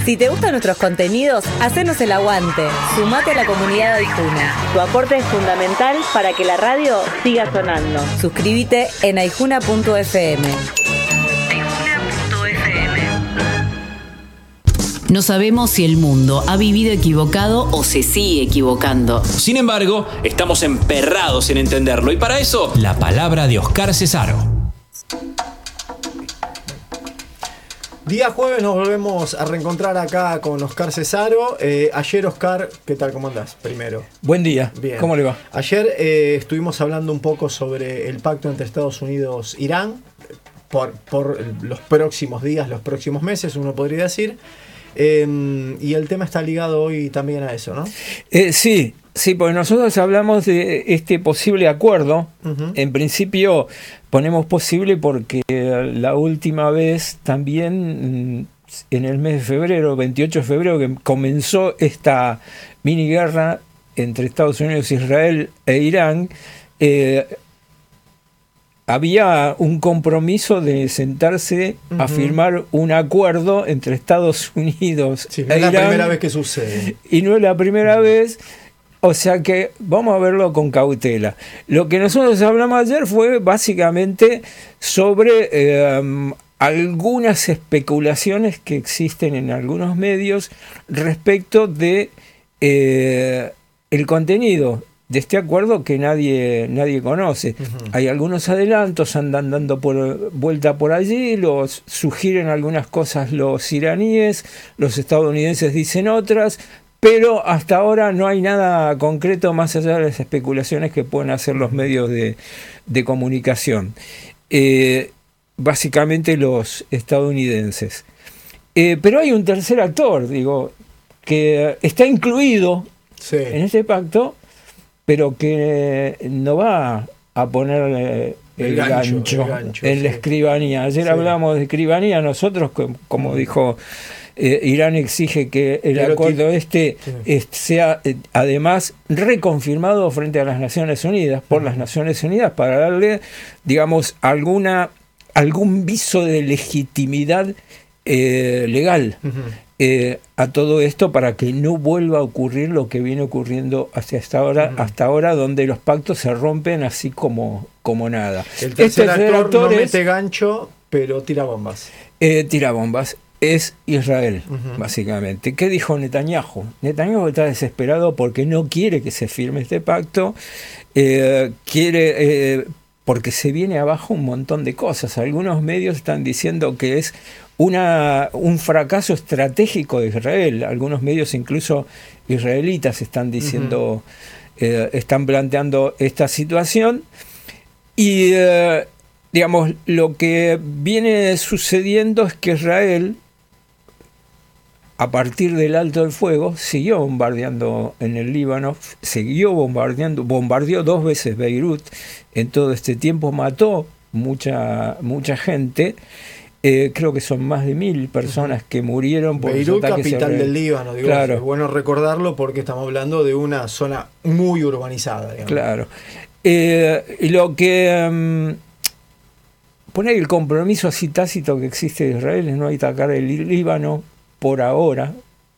Si te gustan nuestros contenidos, hacenos el aguante. Sumate a la comunidad de Aijuna. Tu aporte es fundamental para que la radio siga sonando. Suscríbete en aijuna.fm. No sabemos si el mundo ha vivido equivocado o se sigue equivocando. Sin embargo, estamos emperrados en entenderlo y para eso, la palabra de Oscar Cesaro. Día jueves nos volvemos a reencontrar acá con Oscar Cesaro. Ayer, Oscar, ¿qué tal? ¿Cómo andás? Primero. Buen día. Bien. ¿Cómo le va? Ayer estuvimos hablando un poco sobre el pacto entre Estados Unidos e Irán por los próximos días, los próximos meses, uno podría decir. Y el tema está ligado hoy también a eso, ¿no? Sí, porque nosotros hablamos de este posible acuerdo. Uh-huh. En principio ponemos posible porque la última vez también en el mes de febrero, 28 de febrero, que comenzó esta mini guerra entre Estados Unidos, Israel e Irán, había un compromiso de sentarse a firmar un acuerdo entre Estados Unidos e Irán. No es la primera vez que sucede. Y no es la primera vez, o sea que vamos a verlo con cautela. Lo que nosotros hablamos ayer fue básicamente sobre algunas especulaciones que existen en algunos medios respecto de el contenido de este acuerdo que nadie conoce. Uh-huh. Hay algunos adelantos, andan dando vuelta por allí, los sugieren algunas cosas los iraníes, los estadounidenses dicen otras, pero hasta ahora no hay nada concreto más allá de las especulaciones que pueden hacer los medios de comunicación. Básicamente los estadounidenses. Pero hay un tercer actor, que está incluido en este pacto, pero que no va a poner el gancho en la escribanía. Ayer hablábamos de escribanía, nosotros, como dijo, Irán exige que el acuerdo sea además reconfirmado frente a las Naciones Unidas, por las Naciones Unidas, para darle, algún viso de legitimidad legal. A todo esto, para que no vuelva a ocurrir lo que viene ocurriendo hasta ahora, donde los pactos se rompen así como nada. El tercer actor no mete gancho, pero tira bombas. Tira bombas. Es Israel, básicamente. ¿Qué dijo Netanyahu? Netanyahu está desesperado porque no quiere que se firme este pacto, porque se viene abajo un montón de cosas. Algunos medios están diciendo que es un fracaso estratégico de Israel. Algunos medios, incluso israelitas, están diciendo, están planteando esta situación. Y, lo que viene sucediendo es que Israel, a partir del alto del fuego, siguió bombardeando en el Líbano, bombardeó 2 veces Beirut. En todo este tiempo mató mucha gente. Creo que son más de 1.000 personas que murieron por Beirut, capital del Líbano. Claro. Es bueno recordarlo porque estamos hablando de una zona muy urbanizada. Claro. Y lo que pone el compromiso así tácito que existe de Israel es no atacar el Líbano por ahora,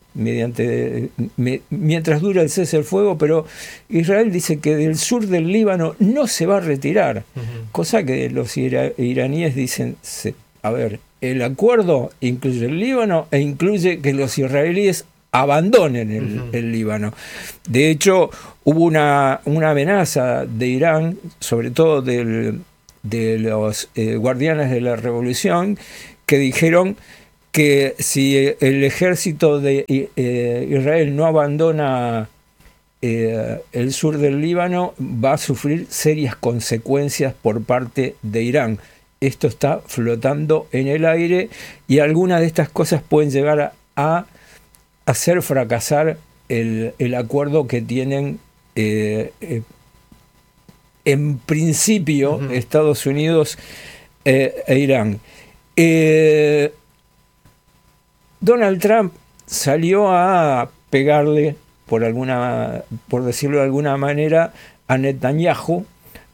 mientras dura el cese del fuego, pero Israel dice que del sur del Líbano no se va a retirar, cosa que los iraníes dicen, el acuerdo incluye el Líbano e incluye que los israelíes abandonen el Líbano. De hecho, hubo una amenaza de Irán, sobre todo de los guardianes de la revolución, que dijeron que si el ejército de Israel no abandona el sur del Líbano, va a sufrir serias consecuencias por parte de Irán. Esto está flotando en el aire y algunas de estas cosas pueden llegar a hacer fracasar el acuerdo que tienen en principio Estados Unidos e Irán. Donald Trump salió a pegarle, por decirlo de alguna manera, a Netanyahu,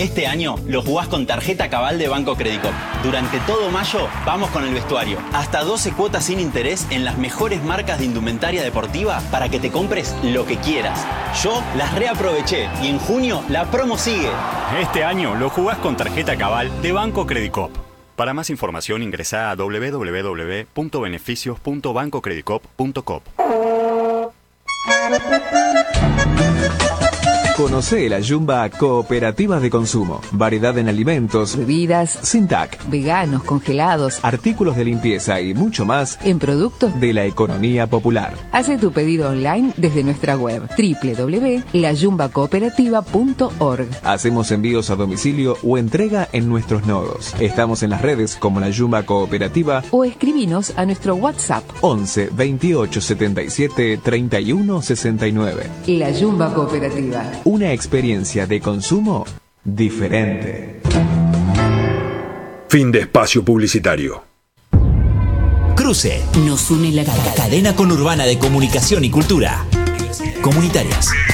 Este año lo jugás con tarjeta Cabal de Banco Credicop. Durante todo mayo vamos con el vestuario. Hasta 12 cuotas sin interés en las mejores marcas de indumentaria deportiva para que te compres lo que quieras. Yo las reaproveché y en junio la promo sigue. Este año lo jugás con tarjeta Cabal de Banco Credicop. Para más información ingresá a www.beneficios.bancocredicop.com. Conoce la Yumba Cooperativa de Consumo. Variedad en alimentos, bebidas, sin TAC, veganos, congelados, artículos de limpieza y mucho más en productos de la economía popular. Hace tu pedido online desde nuestra web www.layumbacooperativa.org. Hacemos envíos a domicilio o entrega en nuestros nodos. Estamos en las redes como la Yumba Cooperativa o escribinos a nuestro WhatsApp 11 28 77 31 69. La Yumba Cooperativa. Una experiencia de consumo diferente. Fin de espacio publicitario. Cruce. Nos une la cadena conurbana de comunicación y cultura. Comunitarias.